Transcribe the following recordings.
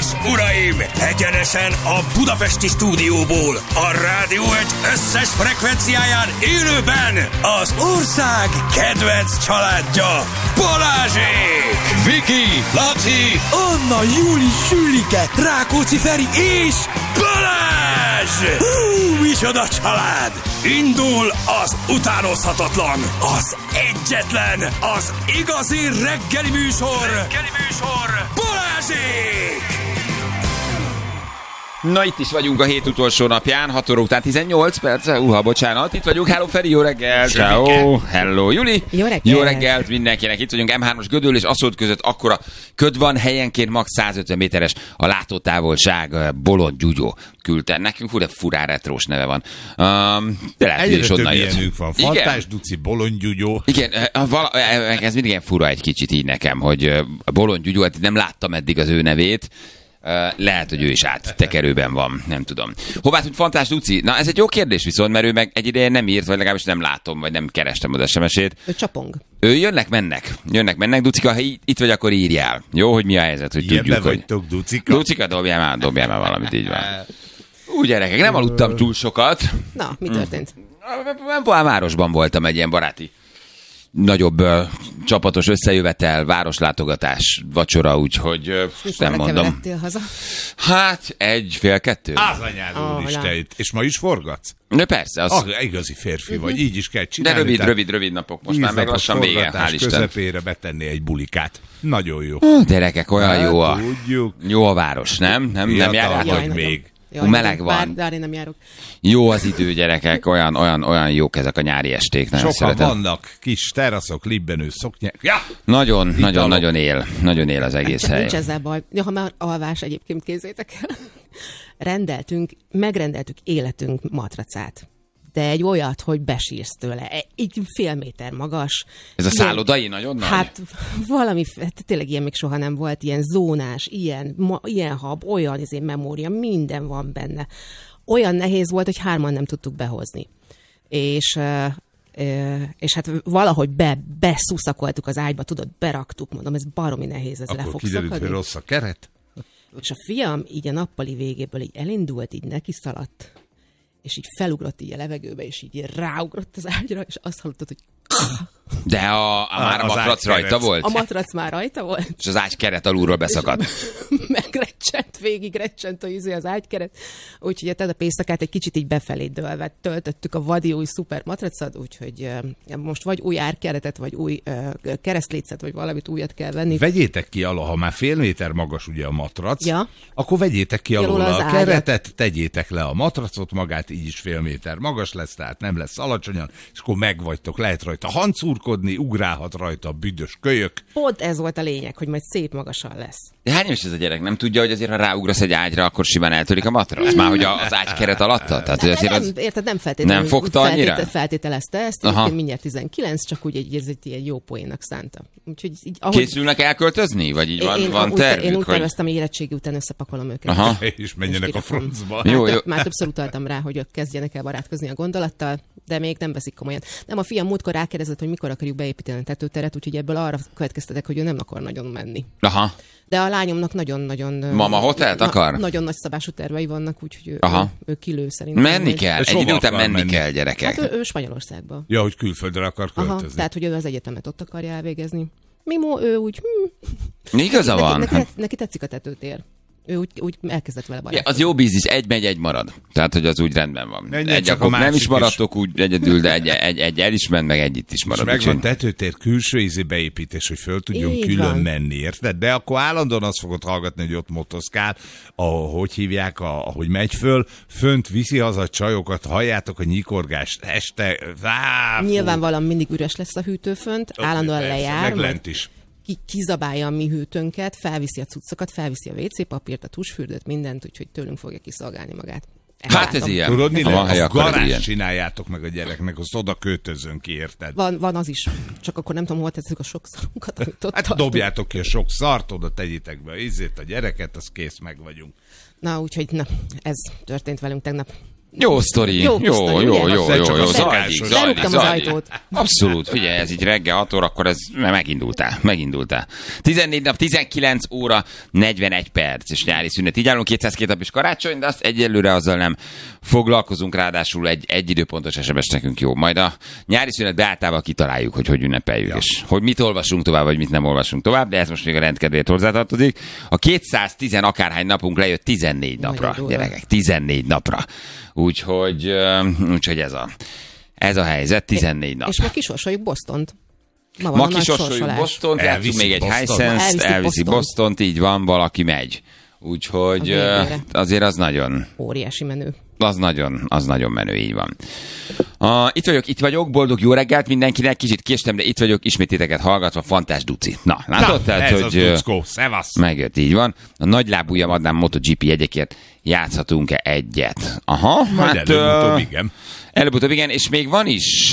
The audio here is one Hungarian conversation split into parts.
uraim, egyenesen a budapesti stúdióból, a Rádió Egy összes frekvenciáján élőben az ország kedvenc családja, Balázsék! Viki, Laci, Anna, Júli, Sülike, Rákóczi Feri és Balázs! Micsoda család! Indul az utánozhatatlan, az egyetlen, az igazi reggeli műsor, Balázsék! Na itt is vagyunk a hét utolsó napján, 6 óra után 18 perc, bocsánat, itt vagyunk, hello Feri, jó reggel, ciao, hello Juli, jó reggelt mindenkinek, itt vagyunk M3-as Gödöllő és Aszód között, akkora köd van, helyenként max 150 méteres a látótávolság, Bolond Gyugyó küldte nekünk, de furán retrós neve van, de lehet, hogy is onnan jött. Van. Fantás Duci, Bolond Gyugyó. Igen, ez mindig ilyen fura egy kicsit így nekem, hogy Bolond Gyugyó, hát nem láttam eddig az ő nevét. Lehet, hogy ő is áttekerőben van, nem tudom. Hová tud Fantás Duci? Na, ez egy jó kérdés viszont, mert ő meg egy ideje nem írt, vagy legalábbis nem látom, vagy nem kerestem az SMS-ét. ő csapong. Ő jönnek. Ducika, ha itt vagy, akkor írjál. Jó, hogy mi a helyzet, hogy ilyen tudjuk, hogy... Ducika? Ducika, dobjál már valamit, így van. Úgy gyerekek, nem aludtam túl sokat. Na, mi történt? Városban voltam egy ilyen baráti nagyobb csapatos összejövetel, városlátogatás, vacsora, úgyhogy nem mondom. Haza? Hát, 1-1:30. Az anyád úristen, és ma is forgatsz? De persze. Az... igazi férfi vagy, így is kell csinálni. De rövid napok, most már meg lassan vége, hál' Isten. Közepére betenni egy bulikát. Nagyon jó. Gyerekek, olyan jó a város, nem járjátok még. Meleg van. Bár én nem járok. Jó az idő, gyerekek, olyan jók ezek a nyári esték. Sokan szeretem. vannak kis teraszok, libbenő szoknyák. Ja! Nagyon él az egész hely. Nincs ezzel baj. Ja, ha már alvás egyébként, kézzétek el. Megrendeltük életünk matracát. De egy olyat, hogy besírsz tőle. Így fél méter magas. Ez a szállodai nagyon nagy? Hát valami, tényleg ilyen még soha nem volt, ilyen zónás, ilyen hab, olyan memória, minden van benne. Olyan nehéz volt, hogy 3-an nem tudtuk behozni. És hát valahogy beszuszakoltuk az ágyba, tudod, beraktuk, mondom, ez baromi nehéz, ez le fog kiderült, szakadni. hogy rossz a keret? És a fiam így a nappali végéből így elindult, így neki szaladt, és így felugrott így a levegőbe, és így ráugrott az ágyra, és azt hallottad, hogy... De már a matrac rajta volt? A matrac már rajta volt. És az ágykeret alulról beszakadt. Végigrecsent az ágykeret. Úgyhogy a tegnap éjszakát egy kicsit így befelé dőlve töltöttük a vadi új szuper matracot, úgyhogy most vagy új árkeretet, vagy új keresztlécet, vagy valamit újat kell venni. Vegyétek ki alól, ha már fél méter magas ugye a matrac, ja. Akkor vegyétek ki alól az a keretet, tegyétek le a matracot, magát így is fél méter magas lesz, tehát nem lesz alacsonyan, és akkor megvagytok, lehet rajta hancurkodni, ugrálhat rajta a büdös kölyök. Pont ez volt a lényeg, hogy majd szép magasan lesz. De hány éves ez a gyerek? Nem tudja, hogy azért, ha ráugrasz egy ágyra, akkor simán eltörik a matrac? Már hogy az ágykeret alatta? Tehát, hogy azért az... Érted, nem feltétlenül. Nem fogta annyira? Feltételezte ezt, egyébként mindjárt 19, csak úgy egy ilyen jó poénnak szánta. Úgyhogy így, készülnek elköltözni? Vagy így van tervük? Én úgy terveztem, hogy érettségi után összepakolom őket. Aha. És menjenek a francba. Már többször utaltam rá, hogy kezdjenek el barátkozni a gondolattal, de még nem veszik komolyan. Nem, a fiam múltkor rákérdezett, hogy mikor akarjuk beépíteni a tetőteret, úgyhogy ebből arra következtetek, hogy ő nem akar nagyon menni. Aha. De a lányomnak nagyon-nagyon... Mama hotelt akar? Nagyon nagy szabású tervei vannak, úgyhogy ő kilő szerint. Menni kell. Egy idő után menni kell, gyerekek. Hát ő Spanyolországba. Ja, hogy külföldre akar költözni. Aha, tehát, hogy ő az egyetemet ott akarja elvégezni. Mimo, ő úgy... Igaza van. Neki tetszik a tetőtér. Ő úgy elkezdett vele barátkozni. Az jó biznisz, egy marad. Tehát, hogy az úgy rendben van. Akkor nem is maradtok úgy egyedül, de egy el is ment, meg egy itt is marad. És megvan tetőtér külső beépítés, hogy föl tudjon így külön van. Menni, érted? De akkor állandóan azt fogod hallgatni, hogy ott motoszkál, hogy hívják, ahogy megy fönt viszi haza a csajokat, halljátok a nyikorgást este. Nyilvánvalóan mindig üres lesz a hűtő fönt, állandóan lejár. Meg lent is. Kizabálja a mi hűtőnket, felviszi a cuccokat, felviszi a WC papírt, a tusfürdőt, mindent, úgyhogy tőlünk fogja kiszolgálni magát. Hát ez ilyen. Tudod, mi a garázs csináljátok meg a gyereknek, azt oda költözön ki, érted? Van az is. Csak akkor nem tudom, hol tesszük a sok szarunkat, amit ott tartunk. Dobjátok ki a sok szart, oda tegyétek be a gyereket, az kész, meg vagyunk. Na, úgyhogy ez történt velünk tegnap. Jó sztori. Jó. Zajlik. Lerúgtam az ajtót. Abszolút. Figyelj, ez így reggel 6 óra, akkor ez megindultál. 14 nap, 19 óra, 41 perc, és nyári szünet. Így állunk 202 nap is karácsony, de azt egyelőre azzal nem foglalkozunk, ráadásul egy időpontos SMS nekünk jó. Majd a nyári szünet beáltalában kitaláljuk, hogy ünnepeljük, és hogy mit olvasunk tovább, vagy mit nem olvasunk tovább, de ez most még a rendkedvéért hozzátartozik. A 210 akárhány napunk lejött 14 napra, gyerekek, 14 napra. Úgyhogy ez a helyzet, 14 nap. És ma kisorsoljuk Bostont. Ma kisorsoljuk Bostont, játszunk még egy Hisense-t, elviszi Bostont, így van, valaki megy. Úgyhogy azért az nagyon... Óriási menő. Az nagyon menő, így van. Itt vagyok, boldog jó reggelt mindenkinek, kicsit késtem, de itt vagyok, ismét titeket hallgatva, Fantás Duci. Na, látod? Tehát, ez hogy az Duckó, szevasz! Megjött, így van. A nagylábúja madám MotoGP jegyekért játszhatunk-e egyet? Aha, majd előbb-utóbb igen. Előbb-utóbb igen, és még van is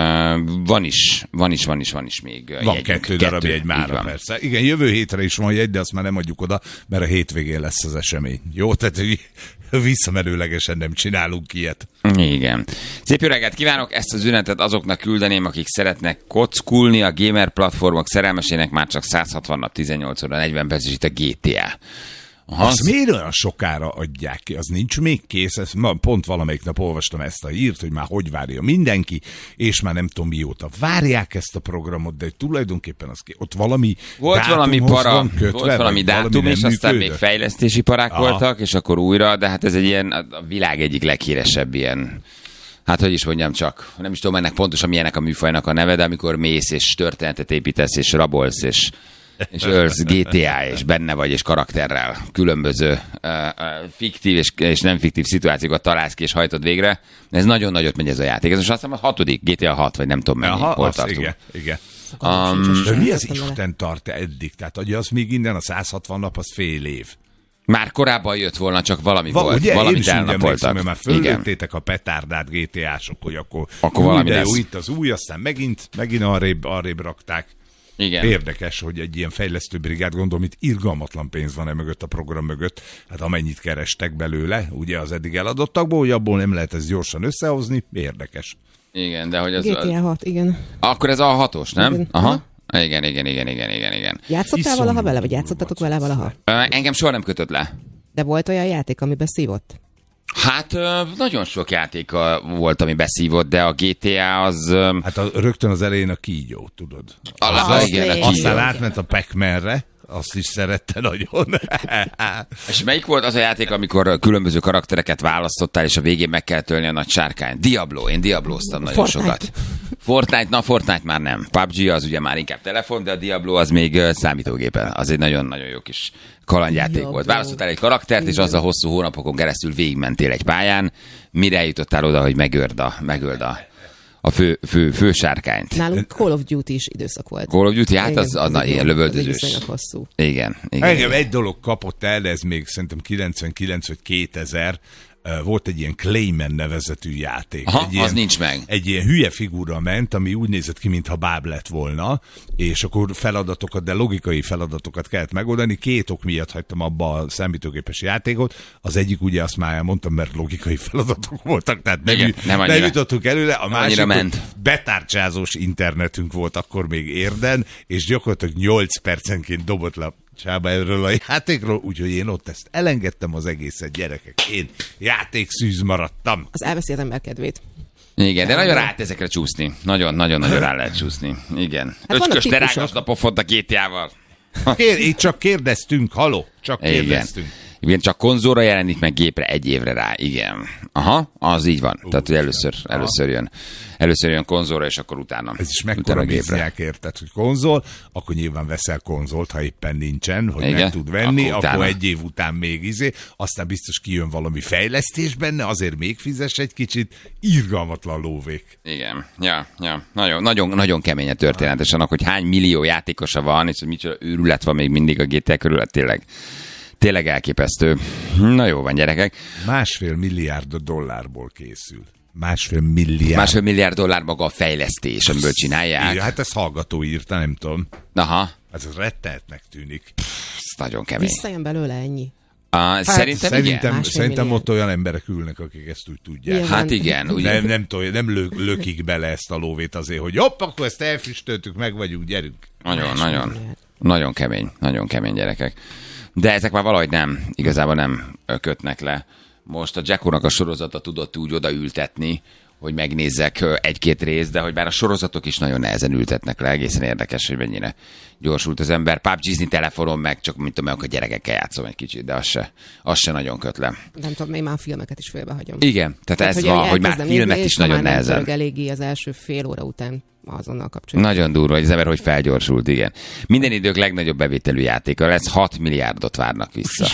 még van jegyünk. 2 darab jegy mára, persze. Igen, jövő hétre is van jegy, de azt már nem adjuk oda, mert a hétvégén lesz az esemény. Jó, tehát visszamenőlegesen nem csinálunk ilyet. Igen. Szép jó reggelt kívánok, ezt az üzenetet azoknak küldeném, akik szeretnek kockulni, a gamer platformok szerelmesének már csak 160 nap, 18 óra, 40 perc, és itt a GTA. Azt miért olyan sokára adják ki? Az nincs még kész. Pont valamelyik nap olvastam ezt a hírt, hogy már hogy várja mindenki, és már nem tudom mióta várják ezt a programot, de tulajdonképpen ott valami volt valami dátum, és aztán még fejlesztési parák voltak, és akkor újra, de hát ez egy ilyen, a világ egyik leghíresebb ilyen, hát hogy is mondjam csak, nem is tudom ennek pontosan milyenek a műfajnak a neve, de amikor mész és történetet építesz, és rabolsz, és ölsz GTA, és benne vagy, és karakterrel különböző fiktív és nem fiktív szituációkat találsz ki, és hajtod végre. Ez nagyon nagyot megy ez a játék. Ez most azt hiszem a 6. GTA 6, vagy nem tudom mennyi. Hol tartunk. Igen. Mi az Isten tart eddig? Tehát az még innen a 160 nap, az fél év. Már korábban jött volna, csak valami volt. Ugye, valamit elnapoltak. Mert már föllőttétek a petárdát GTA-sok, hogy akkor valami lesz. Jó, itt az új, aztán megint arrébb rakták. Igen. Érdekes, hogy egy ilyen fejlesztő brigád, gondolom, itt irgalmatlan pénz van mögött a program mögött, hát amennyit kerestek belőle, ugye az eddig eladottakból, hogy abból nem lehet ezt gyorsan összehozni, érdekes. Igen, de hogy az... GTA 6, igen. Akkor ez a 6-os, nem? Igen. Aha. Igen. Játszottál valaha vele, vagy játszottatok vele valaha? Engem soha nem kötött le. De volt olyan játék, ami beszívott? Hát nagyon sok játék volt, ami beszívott, de a GTA az... Hát rögtön az elején a kígyó, tudod. Igen, aztán átment a Pac-Man-re, azt is szerette nagyon. És melyik volt az a játék, amikor különböző karaktereket választottál, és a végén meg kell tölni a nagy sárkányt? Diablo, én Diabloztam nagyon sokat. Fortnite már nem. PUBG az ugye már inkább telefon, de a Diablo az még számítógépen. Az egy nagyon-nagyon jó kis kalandjáték volt. Választottál egy karaktert, és azzal hosszú hónapokon keresztül végigmentél egy pályán, mire eljutottál oda, hogy megöld a fő sárkányt. Nálunk Call of Duty is időszak volt. Call of Duty, hát az ilyen lövöldözős. Igen. Engem egy dolog kapott el, de ez még szerintem 99 vagy 2000, volt egy ilyen Clayman nevezetű játék. Aha, az nincs meg. Egy ilyen hülye figura ment, ami úgy nézett ki, mintha báb lett volna, és akkor feladatokat, de logikai feladatokat kellett megoldani. 2 ok miatt hagytam abba a számítógépes játékot. Az egyik ugye azt már elmondtam, mert logikai feladatok voltak, tehát nem jutottunk előle. A másik, betárcsázós internetünk volt akkor még érden, és gyakorlatilag 8 percenként dobott le Csába erről a játékról, úgyhogy én ott ezt elengedtem az egészet, gyerekek. Én játékszűz maradtam. Az elveszi az ember kedvét. Igen, de nagyon rá lehet ezekre csúszni. Nagyon rá lehet csúszni. Igen. Hát öcskös, de rágos a pofont a GTA-val. Így csak kérdeztünk, haló, csak kérdeztünk. Igen, csak konzolra jelenik meg gépre 1 évre rá, igen. Aha, az így van. Tehát, hogy először jön konzolra, és akkor utána. Ez is mekkora bizonyák, érted, hogy konzol, akkor nyilván veszel konzolt, ha éppen nincsen, hogy meg tud venni, akkor 1 év után még aztán biztos kijön valami fejlesztés benne, azért még fizes egy kicsit, irgalmatlan lóvék. Igen, ja. Nagyon kemény a történet, és annak, hogy hány millió játékosa van, és hogy micsoda őrület van még mindig a GTA körül, tényleg elképesztő. Na jó van, gyerekek. $1,5 milliárd készül. $1,5 milliárd maga a fejlesztés, amiből csinálják. Ja, hát ezt hallgató írta, nem tudom. Aha. Ez rettenetnek tűnik. Ez nagyon kemény. Visszajön belőle ennyi. Szerintem ott olyan emberek ülnek, akik ezt úgy tudják. Igen. Hát igen. Ugye... Nem lökik bele ezt a lóvét azért, hogy hopp, akkor ezt elfüstöltük, meg vagyunk, gyerünk. Nagyon kemény gyerekek. De ezek már valahogy igazából nem kötnek le. Most a Jacko-nak a sorozata tudott úgy odaültetni, hogy megnézzek egy-két részt, de hogy bár a sorozatok is nagyon nehezen ültetnek le, egészen érdekes, hogy mennyire gyorsult az ember. PUBG-zni telefonon meg, csak mint tudom, a gyerekekkel játszom egy kicsit, de az se nagyon köt le. Nem tudom, én már a filmeket is félbehagyom. Igen, tehát ez van, hogy már filmet is nagyon nehezen. Nem eléggé az első fél óra után azonnal kapcsolatban. Nagyon durva, hogy az ember hogy felgyorsult, igen. Minden idők legnagyobb bevételű játéka lesz, 6 milliárdot várnak vissza.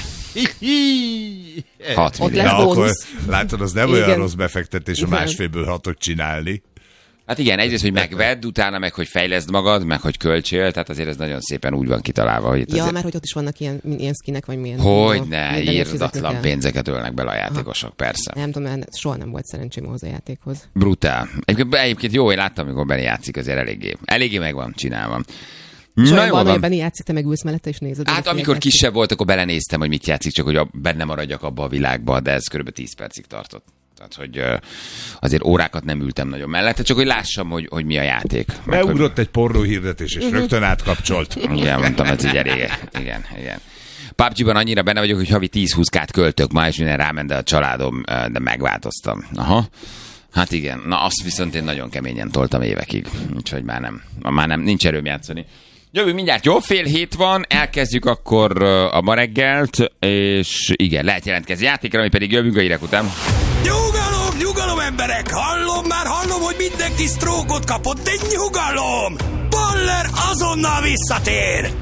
6 milliárd. Látod, az nem olyan rossz befektetés, a másfélből 6-ot csinálni. Hát igen, egyrészt, hogy megvedd, utána meg, hogy fejleszd magad, meg, hogy költsél, tehát azért ez nagyon szépen úgy van kitalálva, hogy ja, azért... mert hogy ott is vannak ilyen skinek, vagy milyen... Hogyne, írdatlan pénzeket ölnek bele a játékosok, persze. Nem tudom, soha nem volt szerencsém ahhoz a játékhoz. Brutál. Egyébként jó, én láttam, amikor Benni játszik, azért eléggé meg van csinálva. Van, hogy Benni játszik, te meg ülsz mellette és nézed. Hát amikor kisebb volt, akkor belenéztem, hogy mit játszik, csak hogy benne maradjak abba a világba, de ez kb. 10 percig tartott. Tehát, hogy azért órákat nem ültem nagyon mellette, csak hogy lássam, hogy mi a játék. Beugrott egy pornó hirdetés, és rögtön átkapcsolt. Igen, mondtam, ez így elég. Igen. PUBG-ban annyira benne vagyok, hogy havi 10-20-kát költök ma, és minden ráment, de a családom, de megváltoztam. Aha. Hát igen, na azt viszont én nagyon keményen toltam évekig, úgyhogy már nem, nincs erőm játszani. Jövő mindjárt, jó, 6:30 van, elkezdjük akkor a ma reggelt, és igen, lehet jelentkezni játékra, ami pedig jövünk a hírek után. Nyugalom emberek! Hallom, hogy mindenki sztrókot kapott, de nyugalom! Baller azonnal visszatér!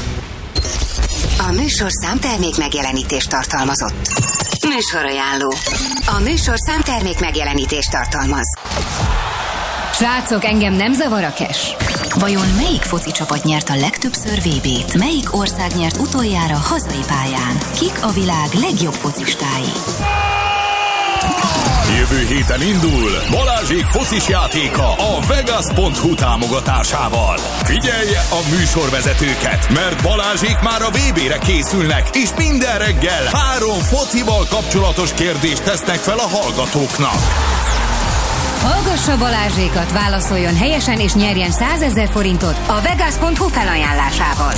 A műsorszám termék megjelenítést tartalmazott. Műsorajánló. A műsorszám termék megjelenítést tartalmaz. Srácok, engem nem zavar a cash. Vajon melyik foci csapat nyert a legtöbbször VB-t? Melyik ország nyert utoljára hazai pályán? Kik a világ legjobb focistái? Jövő héten indul Balázsék focis játéka a Vegas.hu támogatásával. Figyelje a műsorvezetőket, mert Balázsék már a VB-re készülnek, és minden reggel 3 focival kapcsolatos kérdést tesznek fel a hallgatóknak. Hallgassa Balázsékat, válaszoljon helyesen és nyerjen 100 000 forintot a Vegas.hu felajánlásával.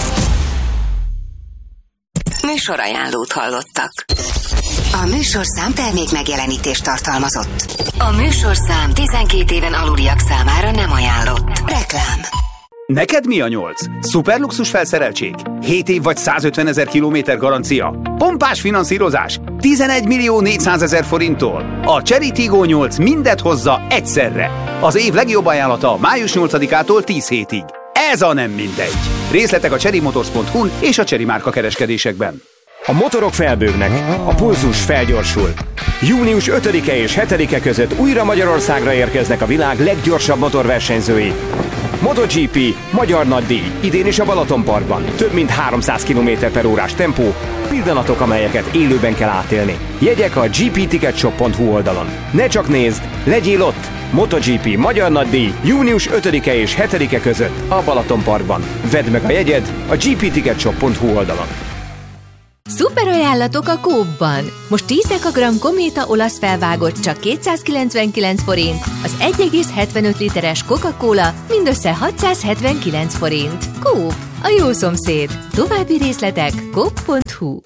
Műsorajánlót hallottak. A műsorszám termék megjelenítést tartalmazott. A műsorszám 12 éven aluliak számára nem ajánlott. Reklám. Neked mi a 8? Szuperluxus felszereltség? 7 év vagy 150 000 kilométer garancia? Pompás finanszírozás? 11 400 000 forinttól. A Chery Tiggo 8 mindet hozza egyszerre. Az év legjobb ajánlata május 8-ától 10 hétig. Ez a nem mindegy. Részletek a cherrymotors.hu-n és a Chery márka kereskedésekben. A motorok felbőgnek, a pulzus felgyorsul. Június 5-e és 7-e között újra Magyarországra érkeznek a világ leggyorsabb motorversenyzői. MotoGP, magyar nagydíj, idén is a Balatonparkban. Több mint 300 km/h tempó, pillanatok, amelyeket élőben kell átélni. Jegyek a gpticketshop.hu oldalon. Ne csak nézd, legyél ott! MotoGP, magyar nagydíj, június 5-e és 7-e között a Balatonparkban. Vedd meg a jegyed a gpticketshop.hu oldalon. Szuper ajánlatok a Coop-ban. Most 10 dekagram Kométa olasz felvágott csak 299 forint, az 1,75 literes Coca-Cola mindössze 679 forint. Coop, a jó szomszéd. További részletek coop.hu.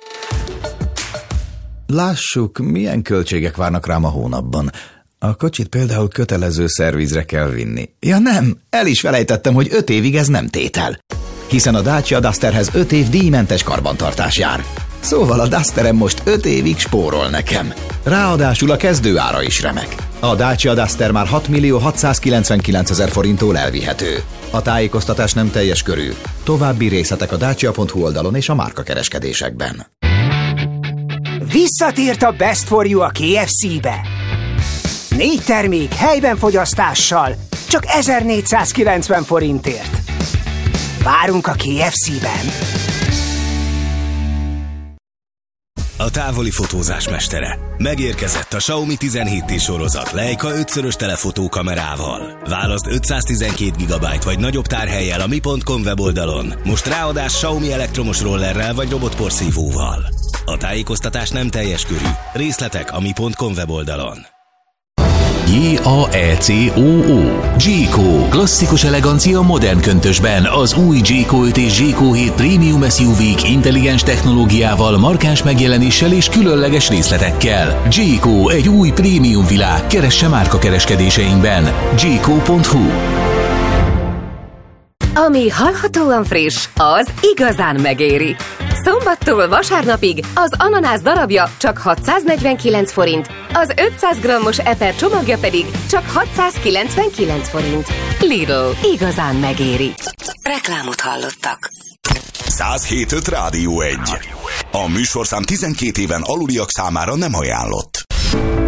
Lássuk, milyen költségek várnak rám a hónapban. A kocsit például kötelező szervizre kell vinni. Ja nem, el is felejtettem, hogy 5 évig ez nem tétel. Hiszen a Dacia Dusterhez 5 év díjmentes karbantartás jár. Szóval a Dusterem most 5 évig spórol nekem. Ráadásul a kezdőára is remek. A Dacia Duster már 6 699 000 forinttól elvihető. A tájékoztatás nem teljes körű. További részletek a dacia.hu oldalon és a márkakereskedésekben. Visszatért a Best for You a KFC-be. 4 termék helyben fogyasztással, csak 1490 forintért. Várunk a KFC-ben. A távoli fotózás mestere. Megérkezett a Xiaomi 17T sorozat Leica 5-szörös telefotókamerával. Válaszd 512 GB vagy nagyobb tárhellyel a mi.com weboldalon. Most ráadás Xiaomi elektromos rollerrel vagy robotporszívóval. A tájékoztatás nem teljes körű. Részletek a mi.com weboldalon. J-A-E-C-O-O G-Co. Klasszikus elegancia modern köntösben. Az új G-Co 5 és G-Co 7 Premium SUV-k intelligens technológiával, markáns megjelenéssel és különleges részletekkel. G-Co, egy új prémium világ. Keresse márkakereskedéseinkben. G-Co.hu. Ami hallhatóan friss, az igazán megéri. Szombattól vasárnapig az ananász darabja csak 649 forint, az 500 g-os eper csomagja pedig csak 699 forint. Lidl, igazán megéri. Reklámot hallottak. 107.5 Rádió 1. A műsorszám 12 éven aluliak számára nem ajánlott.